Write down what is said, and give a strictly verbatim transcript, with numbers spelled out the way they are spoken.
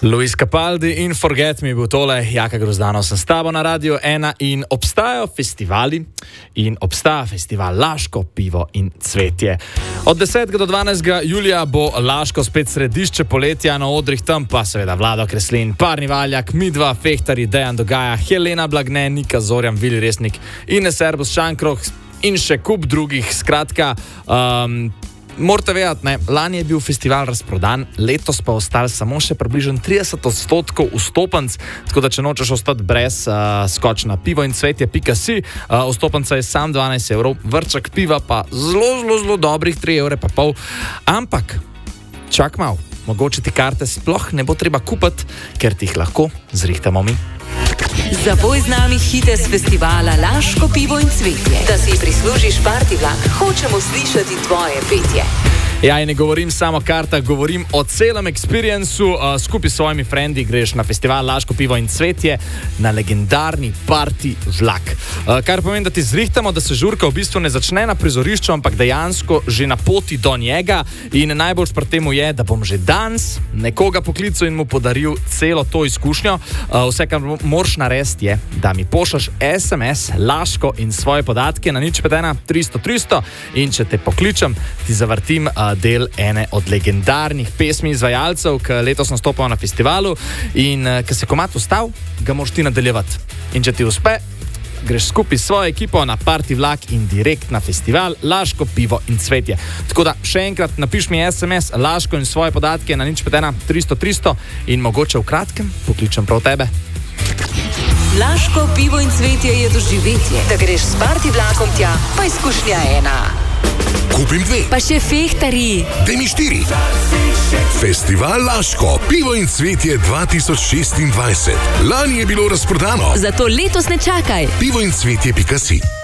Luis Capaldi in Forget Me bil tole, Jaka Grozdano sem s tabo na Radio ena in obstajajo festivali in obstaja festival Laško, pivo in cvetje. Od desetega do dvanajstega julija bo Laško spet središče poletja, na odrih tam pa seveda Vlado Kreslin, Parni Valjak, Midva, Fehtari, Dejan Dogaja, Helena Blagne, Nika Zorjan, Vili Resnik, Ines Erbus, Šankrok in še kup drugih. Skratka, um, morate vedeti, ne, lani je bil festival razprodan, letos pa ostali samo še približno trideset odstotkov vstopenc, tako da če nočeš ostati brez, uh, skoč na pivo in cvetje pika si, uh, vstopenca je sam dvanajst evrov, vrček piva pa zelo, zelo, zelo dobrih tri evre pa pol, ampak čak mal, mogoče ti karte sploh ne bo treba kupiti, ker ti jih lahko zrihtamo mi. Zapoj z nami hite z festivala Laško, pivo in cvetje. Da si prislužiš party vlak, hočemo slišati tvoje petje. Ja, in ne govorim samo o kartah, govorim o celem experiencu. Uh, skupaj s svojimi frendi greš na festival Laško, pivo in cvetje na legendarni party vlak. Uh, kar pomeni, da ti zrihtamo, da se žurka v bistvu ne začne na prizorišču, ampak dejansko že na poti do njega. In najbolj pri temu je, da bom že danes nekoga poklical in mu podaril celo to izkušnjo. Uh, vse, kar moraš narediti, je, da mi pošljaš es em es Laško in svoje podatke na nič pet ena tristo tristo in če te pokličem, ti zavrtim uh, del ene od legendarnih pesmi izvajalcev, ki letos nastopajo na festivalu in uh, ki se komad ustal, ga moraš ti nadaljevati. In če ti uspe, greš skupaj s svojo ekipo na party vlak in direkt na festival Laško, pivo in cvetje. Tako da še enkrat napiš mi es em es Laško in svoje podatke na nič pet ena tristo tristo in mogoče v kratkem pokličem prav tebe. Laško, pivo in cvetje je doživetje. Da greš s party vlakom tja, pa izkušnja ena. Kupim dve. Pa še Fehtari. Daj mi štiri. Festival Laško, pivo in cvetje dva tisoč šestindvajset. Lani je bilo razprodano. Zato letos ne čakaj. pivo in cvetje pika si.